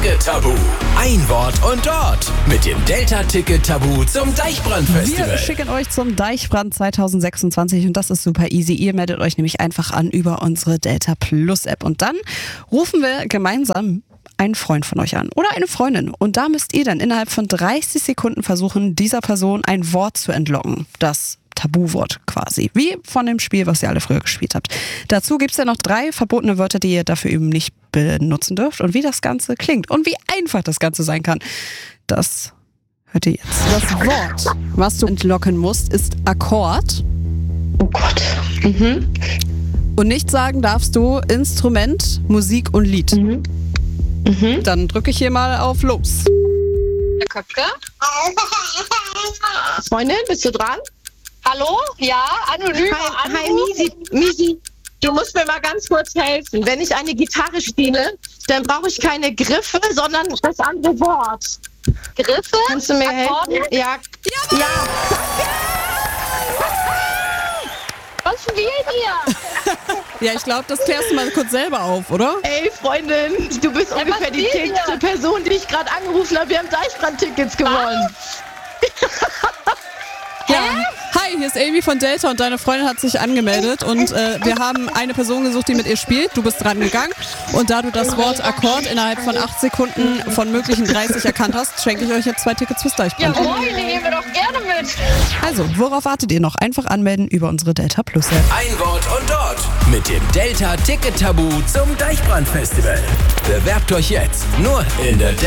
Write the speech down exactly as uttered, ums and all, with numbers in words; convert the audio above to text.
Delta-Ticket-Tabu. Ein Wort und dort mit dem Delta-Ticket-Tabu zum Deichbrand-Festival. Wir schicken euch zum Deichbrand zwanzig sechsundzwanzig und das ist super easy. Ihr meldet euch nämlich einfach an über unsere Delta Plus App und dann rufen wir gemeinsam einen Freund von euch an oder eine Freundin. Und da müsst ihr dann innerhalb von dreißig Sekunden versuchen, dieser Person ein Wort zu entlocken. Das Tabuwort quasi. Wie von dem Spiel, was ihr alle früher gespielt habt. Dazu gibt es ja noch drei verbotene Wörter, die ihr dafür eben nicht benutzen dürft. Und wie das Ganze klingt und wie einfach das Ganze sein kann, das hört ihr jetzt. Das Wort, was du entlocken musst, ist Akkord. Oh Gott. Mhm. Und nicht sagen darfst du Instrument, Musik und Lied. Mhm. Mhm. Dann drücke ich hier mal auf Los. Herr Köpke? Freundin, bist du dran? Hallo? Ja, anonym. Hi, hi Misi, Misi, du musst mir mal ganz kurz helfen. Wenn ich eine Gitarre spiele, dann brauche ich keine Griffe, sondern das andere Wort. Griffe? Kannst du mir Akkorde? helfen? Ja. Ja. Ja. Was spielt ihr? Ja, ich glaube, das klärst du mal kurz selber auf, oder? Ey, Freundin, du bist Ja, ungefähr was die spielt zehnte ihr? Person, die ich gerade angerufen habe. Wir haben Deichbrand-Tickets gewonnen. Ja. Hi, hier ist Amy von Delta und deine Freundin hat sich angemeldet und äh, wir haben eine Person gesucht, die mit ihr spielt. Du bist dran gegangen und da du das Wort Akkord innerhalb von acht Sekunden von möglichen dreißig erkannt hast, schenke ich euch jetzt zwei Tickets fürs Ja, Deichbrand. moin, nehmen wir doch gerne mit. Also, worauf wartet ihr noch? Einfach anmelden über unsere Delta Plus App. Ein Wort und dort mit dem Delta-Ticket-Tabu zum Deichbrand-Festival. Bewerbt euch jetzt nur in der